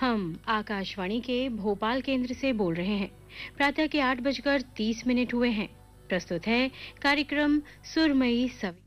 हम आकाशवाणी के भोपाल केंद्र से बोल रहे हैं। प्रातः के 8:30 हुए हैं। प्रस्तुत है कार्यक्रम सुरमई सवेरा।